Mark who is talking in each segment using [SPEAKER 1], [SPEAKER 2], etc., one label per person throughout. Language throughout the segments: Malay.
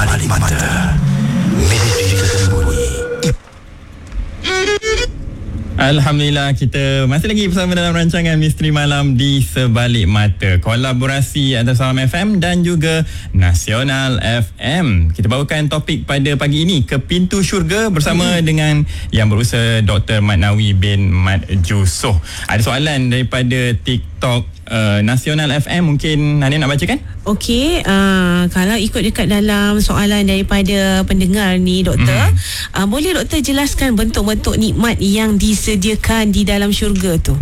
[SPEAKER 1] Sebalik Mata, misteri tersembunyi.
[SPEAKER 2] Alhamdulillah, kita masih lagi bersama dalam rancangan Misteri Malam di Sebalik Mata, kolaborasi antara Salam FM dan juga Nasional FM. Kita bawakan topik pada pagi ini, ke pintu syurga bersama dengan yang berusaha Dr. Mat Nawi bin Mat Jusoh. Ada soalan daripada TikTok Nasional FM, mungkin Nani nak bacakan?
[SPEAKER 3] Okey, kalau ikut dekat dalam soalan daripada pendengar ni, Doktor, boleh Doktor jelaskan bentuk-bentuk nikmat yang disediakan di dalam syurga tu?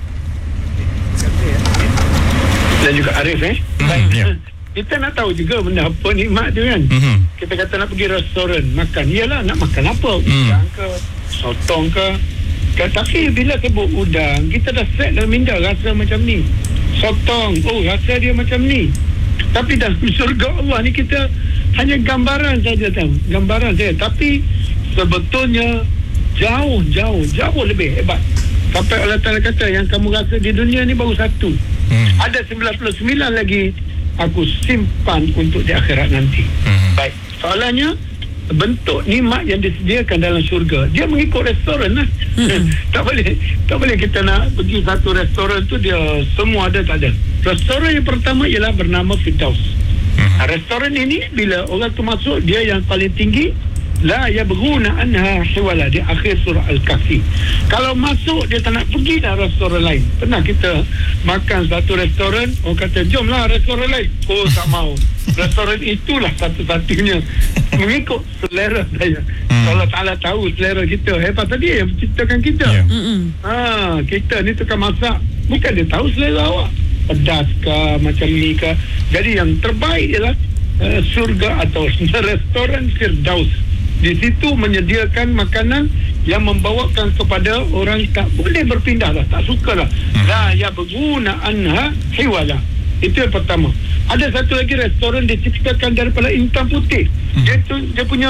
[SPEAKER 4] Dan juga Arif
[SPEAKER 2] Ya.
[SPEAKER 4] Kita nak tahu juga benda apa nikmat tu kan. Kita kata nak pergi restoran makan, iyalah nak makan apa, udang ke, sotong ke. Tapi bila sebut udang, kita dah set dalam minda rasa macam ni. Sotong, rasa dia macam ni. Tapi dalam syurga Allah ni kita hanya gambaran saja tahu. Gambaran saja. Tapi sebetulnya jauh lebih hebat. Sampai Allah Ta'ala kata yang kamu rasa di dunia ni baru satu. Ada 99 lagi aku simpan untuk di akhirat nanti. Baik. Soalannya, bentuk nikmat yang disediakan dalam syurga, dia mengikut restoran lah. Tak boleh kita nak pergi satu restoran tu dia semua ada, tak ada. Restoran yang pertama ialah bernama Firdaus. Restoran ini bila orang tu masuk, dia yang paling tinggi, la yabghuna anha hiwala, di akhir surah Al-Kahfi. Kalau masuk dia tak nak pergi dah restoran lain. Pernah kita makan satu restoran, orang kata jomlah restoran lain, tak mau. Restoran itulah satu-satunya mengikut selera saya. Allah Ta'ala tahu selera kita. Hebat tadi yang menciptakan kita. Kita ni tukang masak, bukan dia tahu selera awak, pedas ke macam ni ke. Jadi yang terbaik ialah surga atau restoran Firdaus. Di situ menyediakan makanan yang membawakan kepada orang tak boleh berpindah lah, tak suka lah. La yabghuna anha hiwala. Itu yang pertama. Ada satu lagi restoran diciptakan daripada intan putih. Dia punya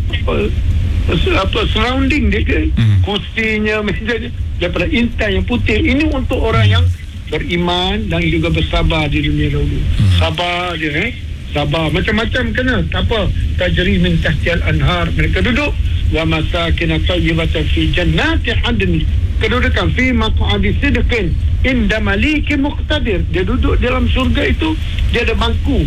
[SPEAKER 4] surrounding dia, kursinya, mejanya daripada intan yang putih. Ini untuk orang yang beriman dan juga bersabar di dunia dahulu. Sabar dia, sabar macam-macam kena, tak apa. Tajri min tahtial anhar, mereka duduk wa masakin tayyibatan fi jannati adn, kedudukan fi maq'adi sidqin inda malikin muqtadir. Dia duduk dalam syurga itu, dia ada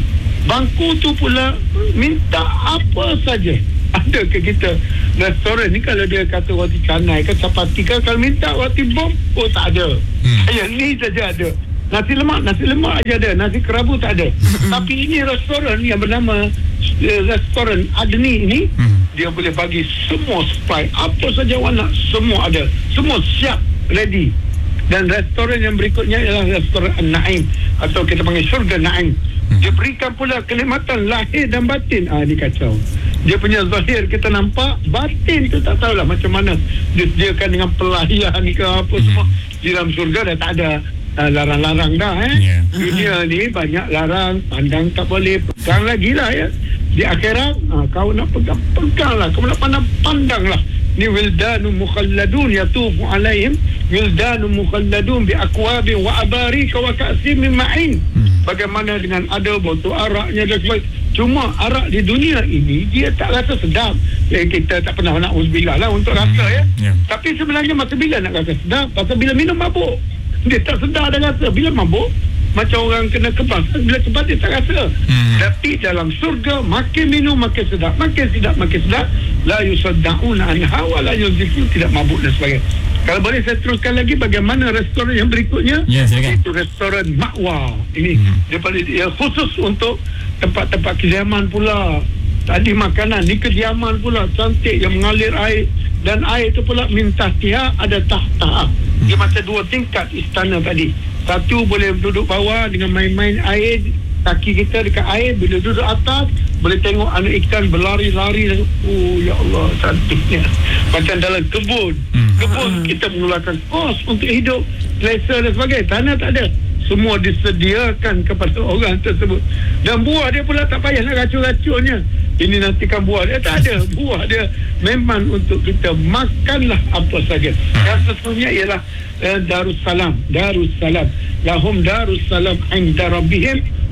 [SPEAKER 4] bangku tu pula minta apa saja. Ada ke kita restoran ni kalau dia kata roti canai ke chapati ke, kalau minta roti bom, tak ada. Yang ni saja ada. Nasi lemak aja ada, nasi kerabu tak ada. Tapi ini restoran yang bernama restoran Adni ini, dia boleh bagi semua supply, apa saja awak nak, semua ada, semua siap, ready. Dan restoran yang berikutnya ialah restoran An-Naim, atau kita panggil syurga Naim. Dia berikan pula kenikmatan lahir dan batin. Ni kacau. Dia punya zahir kita nampak, batin tu tak tahulah macam mana. Disediakan dengan pelayan ke apa semua. Di dalam syurga dah tak ada larang-larang dah. Dunia ni banyak larang, pandang tak boleh, pegang lagi lah ya. Di akhirat kau nak pegang lah, kau nak pandang lah. Ni wildanu mukhalladun yatufu alaihim wildanu mukhalladun bi akwabin wa abarika wa ka'sim min ma'in. Bagaimana dengan ada botol araknya dan sebagainya. Cuma arak di dunia ini dia tak rasa sedap. Kita tak pernah nak uzbillah lah untuk rasa ya. Tapi sebenarnya masa bila nak rasa sedap? Pasal bila minum mabuk dia tak sedar dah rasa. Bila mabuk macam orang kena kebas, bila kebas dia tak rasa. Tapi dalam surga makin minum makin sedap, makin sedap. La yusaddauna anha wa la yuzikun, tidak mabuk dan sebagainya. Kalau boleh saya teruskan lagi bagaimana restoran yang berikutnya. Itu restoran Ma'wa. Ini dia khusus untuk tempat-tempat kediaman pula. Tadi makanan, ni kediaman pula cantik yang mengalir air, dan air itu pula min tahtiha, ada tahta. Dia macam dua tingkat istana tadi. Satu boleh duduk bawah dengan main-main air, kaki kita dekat air. Bila duduk atas boleh tengok anak ikan berlari-lari. Ya Allah, cantiknya. Macam dalam kebun kita mengeluarkan kos untuk hidup, selesa dan sebagainya. Tanah tak ada, semua disediakan kepada orang tersebut. Dan buah dia pula tak payah nak racun-racunnya. Ini nantikan buah dia, tak ada. Buah dia memang untuk kita makanlah apa saja. Yang sesungguhnya ialah Darussalam. Lahum Darussalam 'inda rabbihim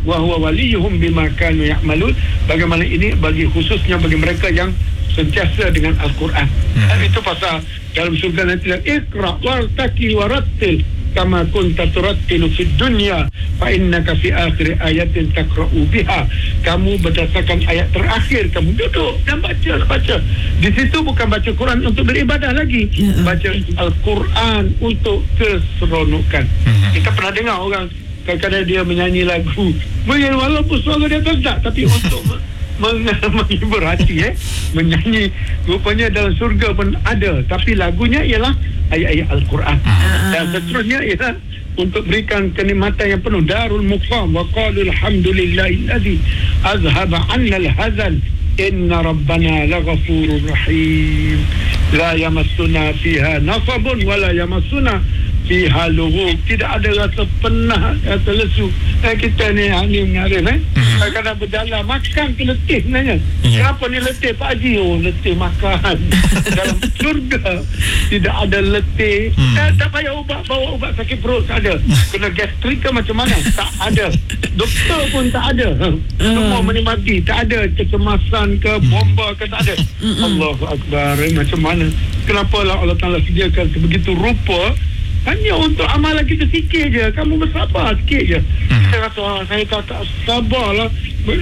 [SPEAKER 4] wa huwa waliyuhum bima kanu ya'malun. Bagaimana ini bagi khususnya bagi mereka yang sentiasa dengan Al-Quran. Itu pasal dalam surga nanti, Iqra wartaqi warattil kama kunta turattilu fid dunya fa innaka fi akhir ayatin taqra'u biha. Kamu berdasarkan ayat terakhir kamu duduk dan baca. Di situ bukan baca Quran untuk beribadah lagi, baca Al-Quran untuk keseronokan. Kita pernah dengar orang kadang-kadang dia menyanyi lagu walaupun suara dia tak, tapi untuk menghibur hati, menyanyi. Rupanya dalam surga pun ada, tapi lagunya ialah ayat-ayat Al-Quran. Dan seterusnya ialah untuk berikan kenikmatan yang penuh. Darul Muqam wa qalu alhamdulillahillazi azhaba 'anna al-hazan inna rabbana laghafurur rahim la yamassuna fiha nasabun wa la yamassuna fiha lughub. Tidak ada rasa penat, rasa lesu. Kita ni mengarif kadang-kadang berjalan makan ke letih sebenarnya. Kenapa ni letih Pak Haji? Letih makan. Dalam surga tidak ada letih. Tak payah ubat, bawa ubat sakit perut, tak ada. Kena gastrik ke macam mana? Tak ada. Doktor pun tak ada. Semua menikmati. Tak ada kecemasan ke, bomba ke, tak ada. Allahu Akbar. Macam mana? Kenapa lah Allah Ta'ala sediakan sebegitu rupa hanya untuk amalan kita sikit je. Kamu bersabar sikit je. Kita rasa saya tak sabar lah.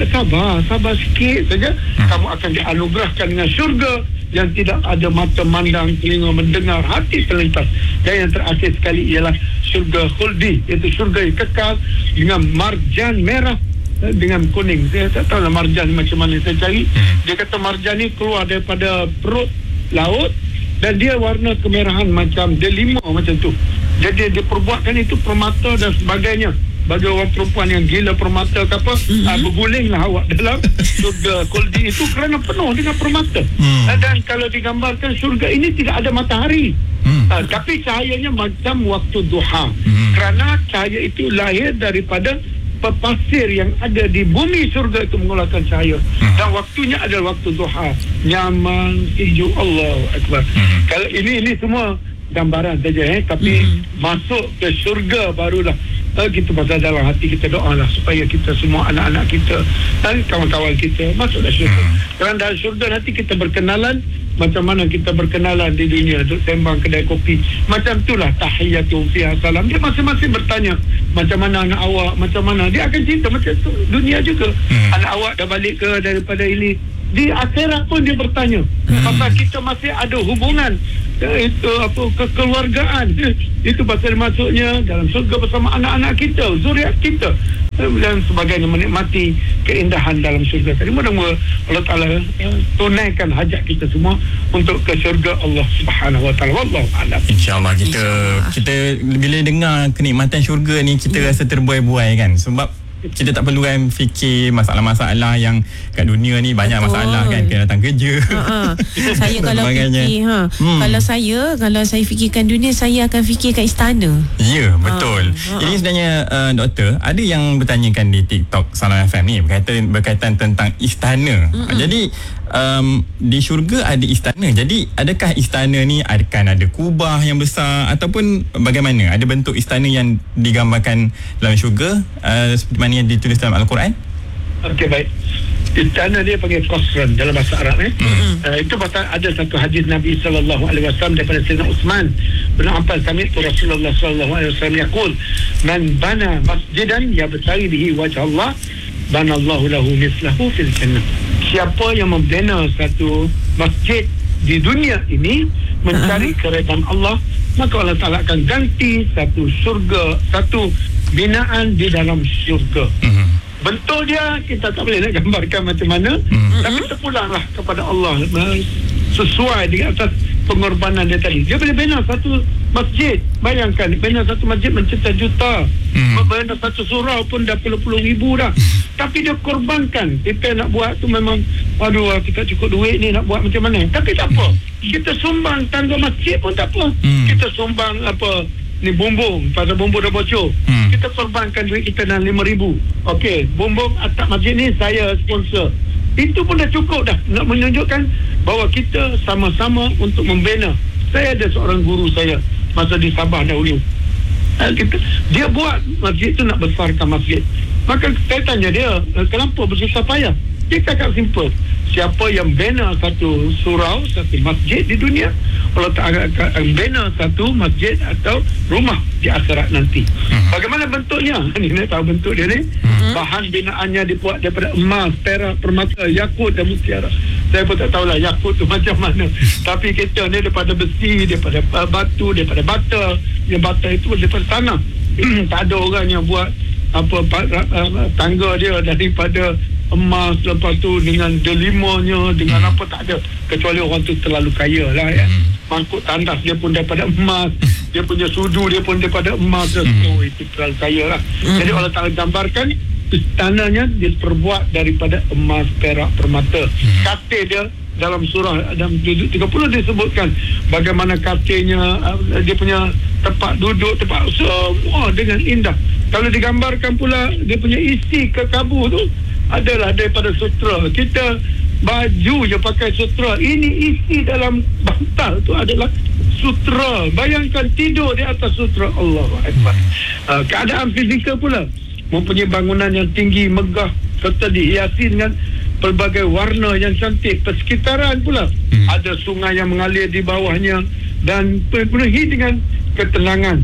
[SPEAKER 4] Sabar sikit saja. Kamu akan dianugerahkan dengan syurga yang tidak ada mata mandang, telinga mendengar, hati terlintas. Dan yang terakhir sekali ialah syurga khuldi, iaitu syurga yang kekal dengan marjan merah dengan kuning. Saya tak tahu lah marjan macam mana saya cari. Dia kata marjan ni keluar daripada perut laut dan dia warna kemerahan macam delima macam tu. Jadi dia perbuatkan itu permata dan sebagainya. Bagi orang perempuan yang gila permata ke apa, bergulinglah awak dalam surga khuldi itu kerana penuh dengan permata. Dan kalau digambarkan surga ini tidak ada matahari, tapi cahayanya macam waktu duha. Kerana cahaya itu lahir daripada pasir yang ada di bumi surga itu mengeluarkan cahaya. Dan waktunya adalah waktu duha. Nyaman, sejuk. Allahu Akbar. Kalau ini semua gambaran saja, tapi masuk ke syurga barulah kita pasal dalam hati kita doalah supaya kita semua anak-anak kita dan kawan-kawan kita masuk dalam syurga. Kerana dalam syurga nanti kita berkenalan macam mana kita berkenalan di dunia, duduk sembang kedai kopi. Macam itulah tahiyyatun fiha salam. Dia masing-masing bertanya macam mana anak awak, macam mana. Dia akan cerita macam tu. Dunia juga. Anak awak dah balik ke daripada ini. Di akhirat pun dia bertanya. Pasal kita masih ada hubungan, itu apa, kekeluargaan. Itu pasal masuknya dalam surga bersama anak-anak kita, zuriat kita dan sebagainya, menikmati keindahan dalam syurga tadi. Mudah-mudahan Allah Ta'ala tunaikan hajat kita semua untuk ke syurga Allah Subhanahu Wa Ta'ala. Wallahu a'lam.
[SPEAKER 2] InsyaAllah kita bila dengar kenikmatan syurga ni kita rasa terbuai-buai kan, sebab kita tak perlu kan fikir masalah-masalah yang kat dunia ni banyak masalah kan, kena datang kerja.
[SPEAKER 3] Saya kalau fikir kalau saya fikirkan dunia, saya akan fikirkan istana.
[SPEAKER 2] Ya, betul. Ini sebenarnya doktor, ada yang bertanyakan di TikTok Salam FM ni berkaitan tentang istana. Jadi di syurga ada istana. Jadi adakah istana ni akan ada kubah yang besar ataupun bagaimana? Ada bentuk istana yang digambarkan dalam syurga seperti mana yang ditulis dalam Al-Quran? Okey, baik.
[SPEAKER 4] Istana dia panggil qasran dalam bahasa Arab. Itu pasal ada satu hadis Nabi SAW daripada Sayyidina Uthman bin Affan, sami'tu Rasulullah SAW yaqul man bana masjidan yabtaghi bihi wajh Allah banallahu lahu mislahu fil jannah. Siapa yang membina satu masjid di dunia ini mencari keredaan Allah, maka Allah Ta'ala akan ganti satu surga, satu binaan di dalam syurga. Bentuk dia kita tak boleh nak gambarkan macam mana, tapi terpulanglah kepada Allah sesuai dengan atas pengorbanan dia tadi. Dia boleh bina satu masjid. Bayangkan, bina satu masjid mencipta juta, bina satu surau pun dah puluh-puluh ribu dah. Tapi dia korbankan. Kita nak buat tu memang, aduh, kita cukup duit ni nak buat macam mana. Tapi tak apa, kita sumbang tangga masjid pun tak apa. Kita sumbang apa ni, bumbung, pasal bumbung dah bocor, kita korbankan duit kita dalam 5,000. Okey, bumbung atap masjid ni saya sponsor. Itu pun dah cukup dah nak menunjukkan bahawa kita sama-sama untuk membina. Saya ada seorang guru saya masa di Sabah dahulu. Dia buat masjid tu nak besarkan masjid. Maka saya tanya dia, kenapa bersusah payah? Dia cakap simple, siapa yang bina satu surau, satu masjid di dunia, Allah Ta'ala akan bina satu masjid atau rumah di akhirat nanti. Bagaimana bentuknya? Ni tahu bentuk dia ni. Bahan binaannya dibuat daripada emas, perak, permata, yakut dan mutiara. Saya pun tak tahulah yakut tu macam mana. Tapi kita ni daripada besi, daripada batu, daripada bata. Yang bata itu daripada tanah. Tak ada orang yang buat tangga dia daripada emas, lepas tu dengan delimanya, dengan apa, tak ada, kecuali orang tu terlalu kaya lah ya. Mangkuk tandas dia pun daripada emas, dia punya sudu dia pun daripada emas. Itu terlalu kaya lah. Jadi Allah Ta'ala gambarkan istananya diperbuat daripada emas, perak, permata. Katil dia dalam surah dalam 30 disebutkan bagaimana katilnya, dia punya tempat duduk, tempat semua dengan indah. Kalau digambarkan pula dia punya isi kekabu tu adalah daripada sutra. Kita baju je pakai sutra, ini isi dalam bantal tu adalah sutra. Bayangkan tidur di atas sutra. Allahu Akbar. Keadaan fizikal pula, mempunyai bangunan yang tinggi, megah, serta dihiasi dengan pelbagai warna yang cantik. Persekitaran pula ada sungai yang mengalir di bawahnya dan penuhi dengan ketenangan.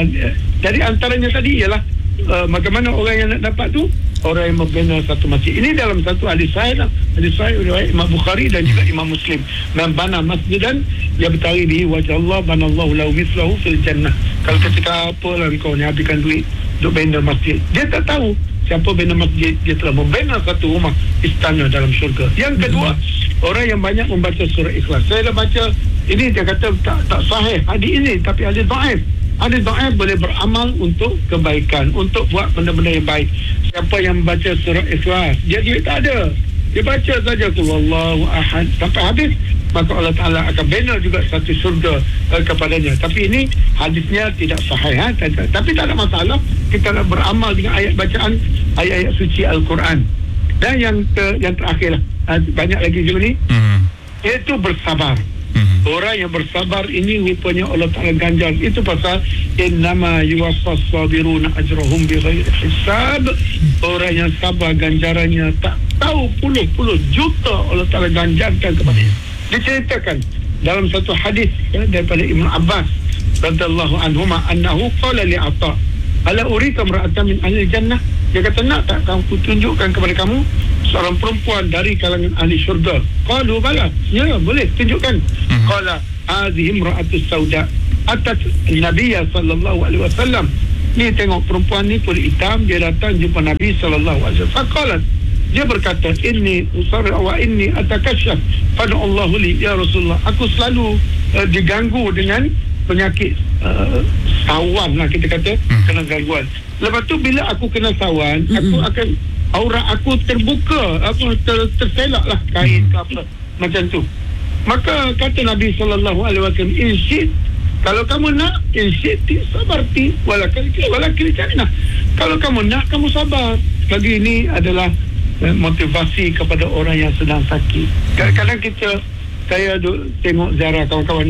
[SPEAKER 4] Jadi antaranya tadi ialah bagaimana orang yang nak dapat tu, orang yang membina satu masjid. Ini dalam satu hadis sahih lah. Hadis sahih riwayat Imam Bukhari dan juga Imam Muslim. Man bana masjidan yabtaghi bihi wajh Allah banallahu lahu mithlahu fil jannah. Kalau ketika apalah kau ni habiskan duit untuk bina masjid, dia tak tahu siapa bina masjid, dia telah membina satu rumah istana dalam syurga. Yang kedua, orang yang banyak membaca surah Ikhlas. Saya dah baca ini, dia kata tak sahih hadis ini, tapi hadis dhaif. Hadis dhaif boleh beramal untuk kebaikan, untuk buat benda-benda yang baik. Siapa yang baca surah Ikhlas, dia duit tak ada, dia baca saja tu Wallahu ahad sampai habis, maka Allah Ta'ala akan bina juga satu syurga kepadanya. Tapi ini hadisnya tidak sahih, tapi tak ada masalah. Kita nak beramal dengan ayat bacaan ayat-ayat suci Al-Quran. Dan yang terakhir lah, banyak lagi juga ni, iaitu bersabar. Orang yang bersabar ini rupanya Allah Ta'ala ganjar. Itu pasal innama yuwaffas sabiruna ajrahum bighairi hisab. Orang yang sabar ganjarannya tak tahu puluh-puluh juta Allah Ta'ala ganjarkan kepadanya. Diceritakan dalam satu hadis daripada Ibn Abbas radhiyallahu anhuma annahu qala li Atha ala urika imra'atan min ahli jannah. Dia kata, nak tak aku tunjukkan kepada kamu seorang perempuan dari kalangan ahli syurga? Qalu bala, ya boleh tunjukkan. Qala hadhihi imra'atus sauda atat Nabiya sallallahu alaihi wasallam. Ni tengok perempuan ni kulit hitam, dia datang jumpa Nabi sallallahu alaihi wasallam. Faqalat, dia berkata, inni usarri wa inni atakashaf fad'allahu li ya Rasulullah. Aku selalu diganggu dengan penyakit sawan lah, kita kata kena gangguan. Lepas tu bila aku kena sawan, aku akan aurat aku terbuka, aku terselak lah kain ke apa macam tu. Maka kata Nabi sallallahu alaihi wasallam, insyid, kalau kamu nak, insyid sabarti walakil jannah. Kalau kamu nak, kamu sabar. Lagi ini adalah motivasi kepada orang yang sedang sakit. Kadang-kadang saya tengok ziarah kawan-kawan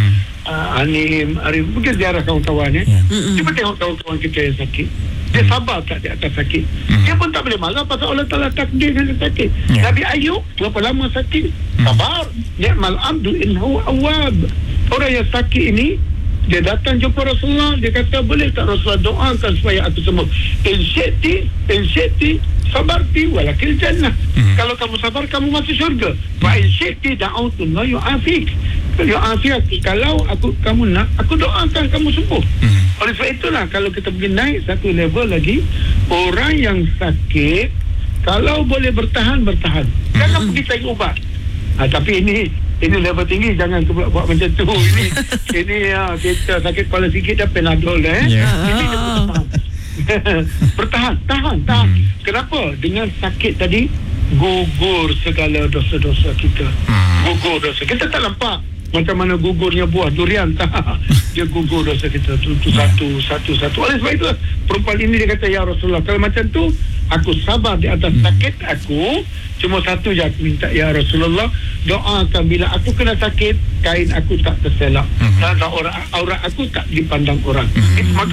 [SPEAKER 4] Anim, Arif, mungkin ziarah kawan-kawan cuba tengok kawan-kawan kita yang sakit. Dia sabar tak di atas sakit. Dia pun tak boleh marah pasal Allah Ta'ala takdir dia sakit. Nabi Ayub berapa lama sakit? Sabar. Ni'mal abdu innahu awwab. Orang yang sakit ini, dia datang jumpa Rasulullah, dia kata, boleh tak Rasulullah doakan supaya aku sembuh? Insyiti sabarti walakil jannah. Kalau kamu sabar, kamu masuk syurga. Wa insyiti da'autu la yu'afik. Kalau kamu nak, aku doakan kamu sembuh. Oleh sebab itulah, kalau kita pergi naik satu level lagi, orang yang sakit kalau boleh bertahan, jangan pergi cari ubat. Tapi ini level tinggi, jangan buat macam tu. Ini kita sakit kepala sikit dah Panadol dah. Ini bertahan. Kenapa? Dengan sakit tadi gugur segala dosa-dosa kita. Gugur dosa kita, tak nampak macam mana gugurnya buah durian, tak. Dia gugur dosa kita satu. Oleh sebab itu perempuan ini dia kata, ya Rasulullah, kalau macam tu aku sabar di atas sakit aku, cuma satu je aku minta, ya Rasulullah, doakan bila aku kena sakit, kain aku tak terselak dan aurat aku tak dipandang orang. Maka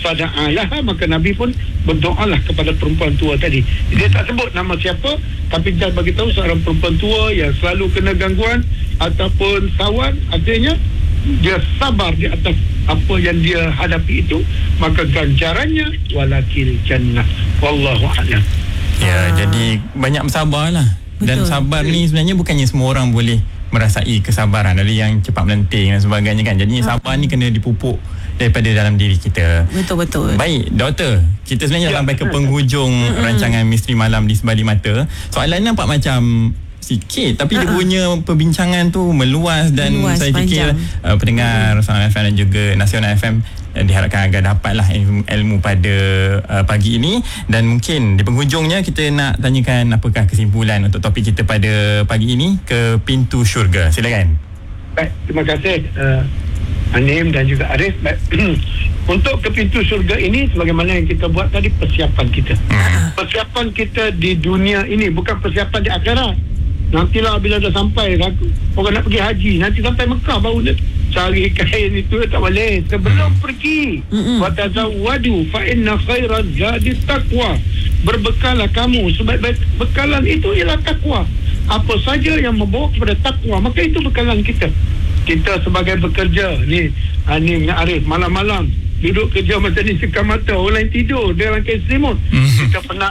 [SPEAKER 4] fada'alah, maka Nabi pun berdoalah kepada perempuan tua tadi. Dia tak sebut nama siapa, tapi dia bagi tahu seorang perempuan tua yang selalu kena gangguan ataupun sawan, artinya dia sabar di atas apa yang dia hadapi itu, maka ganjarannya walakil jannah. Wallahu a'lam.
[SPEAKER 2] Ya, jadi banyak bersabarlah. Dan
[SPEAKER 3] Betul.
[SPEAKER 2] sabar ni sebenarnya bukannya semua orang boleh merasai kesabaran. Ada yang cepat melenting dan sebagainya kan. Jadi sabar ni kena dipupuk daripada dalam diri kita.
[SPEAKER 3] Betul-betul.
[SPEAKER 2] Baik, doktor. Kita sebenarnya
[SPEAKER 4] Ya.
[SPEAKER 2] sampai ke penghujung rancangan Misteri Malam di Sebalik Mata. Soalan nampak macam sikit, tapi dia punya perbincangan tu meluas dan
[SPEAKER 3] Meluas,
[SPEAKER 2] saya fikir
[SPEAKER 3] panjang.
[SPEAKER 2] pendengar Salam FM dan juga Nasional FM diharapkan agar dapatlah ilmu pada pagi ini. Dan mungkin di penghujungnya kita nak tanyakan apakah kesimpulan untuk topik kita pada pagi ini, ke pintu syurga. Silakan.
[SPEAKER 4] Baik, terima kasih Anim dan juga Arif. Baik. Untuk ke pintu syurga ini, sebagaimana yang kita buat tadi, persiapan kita. Persiapan kita di dunia ini, bukan persiapan di akhirat. Nantilah bila dah sampai, orang nak pergi haji, nanti sampai Mekah baru dia cari kain itu, tak boleh. Sebelum pergi, wa tazawwadu fa inna khairaz zadi taqwa. Berbekallah kamu, sebaik-baik bekalan itu ialah takwa. Apa saja yang membawa kepada takwa, maka itu bekalan kita. Kita sebagai bekerja ni, Anim dengan Arif, malam-malam duduk kerja macam ni, sekam mata, orang lain tidur, dia rangkai selimut, kita penat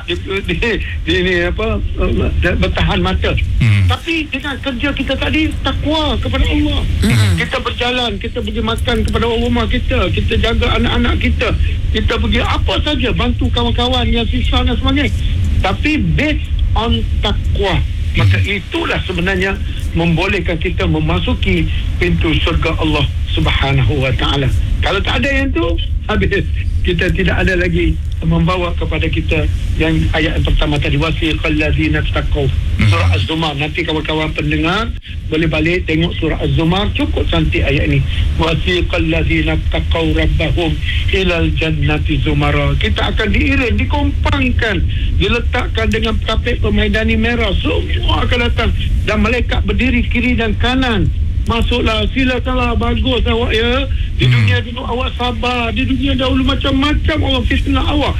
[SPEAKER 4] bertahan mata. Tapi dengan kerja kita tadi, takwa kepada Allah. Kita berjalan, kita pergi makan kepada orang rumah kita jaga anak-anak kita pergi apa saja, bantu kawan-kawan yang sisa dan sebagainya, tapi based on takwa. Maka itulah sebenarnya membolehkan kita memasuki pintu syurga Allah Subhanahu wa ta'ala. Kalau tak ada yang tu, habis. Kita tidak ada lagi membawa kepada kita yang ayat yang pertama tadi, wasiqal ladzina taqaw, surah Az-Zumar. Nanti kawan-kawan pendengar boleh balik tengok surah Az-Zumar, cukup cantik ayat ini. Wasiqal ladzina taqaw rabbahum ilal jannati zumara. Kita akan diiring, dikompangkan, diletakkan dengan kapet permaidani merah, semua akan datang dan malaikat berdiri kiri dan kanan. Masuklah, silakanlah, bagus awak ya. Di dunia dulu awak sabar, di dunia dahulu macam-macam orang fitnah awak.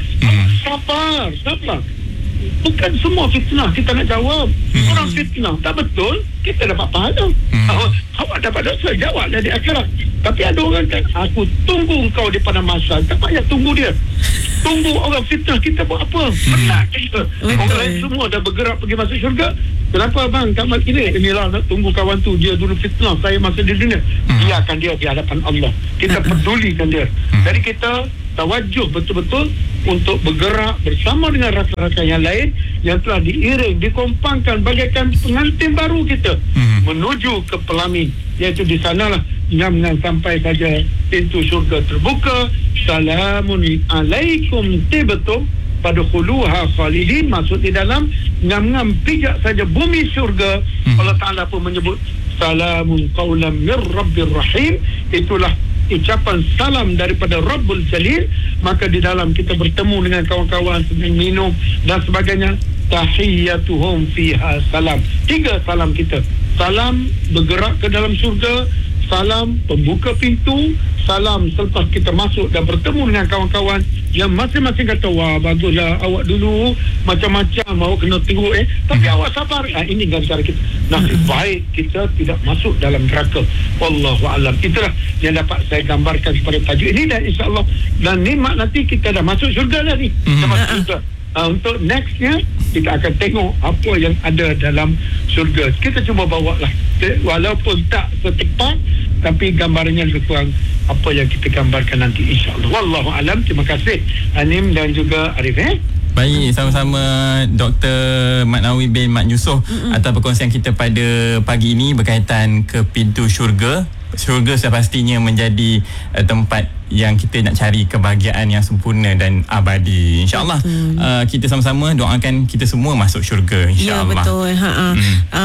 [SPEAKER 4] Awak sabar. Bukan semua fitnah kita nak jawab. Orang fitnah tak betul, kita dapat pahala. Awak dapat dosa, jawablah di akhirat. Tapi ada orang kan, aku tunggu kau di padang mahsyar. Tak payah tunggu dia. Tunggu orang fitnah kita buat apa? Penat kita. Orang lain semua dah bergerak pergi masuk syurga. Kenapa bang tak masuk ini? Inilah nak tunggu kawan tu, dia dulu fitnah saya masa di dunia. Biarkan dia di hadapan Allah. Kita pedulikan dia. Jadi kita tawajuh betul-betul untuk bergerak bersama dengan rakan-rakan yang lain yang telah diiring, dikompangkan bagaikan pengantin baru kita menuju ke pelamin, iaitu di sanalah ngam-ngam sampai saja pintu syurga terbuka. Salamun alaikum tibtum fadkhuluha khalidin. Masuk di dalam, ngam-ngam pijak saja bumi syurga. Allah Ta'ala pun menyebut salamun qawlan mir rabbir rahim. Itulah ucapan salam daripada Rabbul Jalil. Maka di dalam kita bertemu dengan kawan-kawan, sedang minum dan sebagainya. Tahiyyatuhum fiha salam. 3 salam kita. Salam bergerak ke dalam syurga, salam pembuka pintu, salam selepas kita masuk dan bertemu dengan kawan-kawan yang masing-masing kata, wah baguslah awak dulu macam-macam, awak kena tengok tapi awak sabar. Ini cara kita. Nasib baik kita tidak masuk dalam neraka. Wallahu a'lam. Itulah yang dapat saya gambarkan kepada tajuk ini, dan insya-Allah dan nikmat nanti kita dah masuk syurga dah ni. Kita masuk syurga. Untuk nextnya kita akan tengok apa yang ada dalam syurga. Kita cuba bawa lah, walaupun tak setepat, tapi gambarannya lebih kurang apa yang kita gambarkan nanti, insyaAllah. Wallahu alam. Terima kasih Anim dan juga Arif.
[SPEAKER 2] Baik, sama-sama Dr. Mat Nawawi bin Mat Yusof atas perkongsian kita pada pagi ini berkaitan ke pintu syurga. Syurga sepastinya menjadi tempat yang kita nak cari kebahagiaan yang sempurna dan abadi. InsyaAllah kita sama-sama doakan kita semua masuk syurga, insyaAllah.
[SPEAKER 3] Ya, betul. Untuk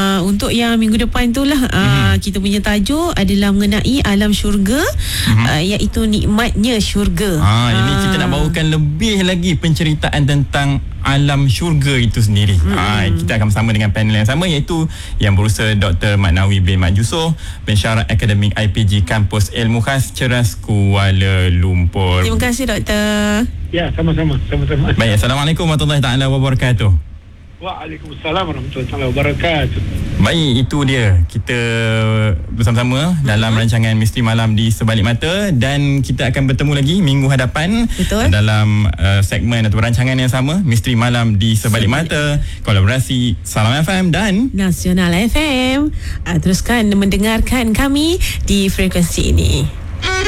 [SPEAKER 3] untuk yang minggu depan tu lah. Kita punya tajuk adalah mengenai alam syurga, iaitu nikmatnya syurga.
[SPEAKER 2] Ini kita nak bawakan lebih lagi penceritaan tentang alam syurga itu sendiri. Kita akan bersama dengan panel yang sama, iaitu yang berusaha Dr. Mat Nawi bin Mat Yusof, pensyarah akademik IPG Kampus Ilmu Khas Ceras Kuala Lumpur.
[SPEAKER 3] Terima kasih Doktor.
[SPEAKER 4] Ya, sama-sama.
[SPEAKER 2] Baik, Assalamualaikum warahmatullahi taala wabarakatuh.
[SPEAKER 4] Waalaikumsalam warahmatullahi wabarakatuh.
[SPEAKER 2] Baik, itu dia. Kita bersama-sama dalam rancangan Misteri Malam di Sebalik Mata, dan kita akan bertemu lagi minggu hadapan.
[SPEAKER 3] Betul.
[SPEAKER 2] Dalam segmen atau rancangan yang sama, Misteri Malam di Sebalik Mata, kolaborasi Salam FM dan
[SPEAKER 3] Nasional FM. Teruskan mendengarkan kami di frekuensi ini.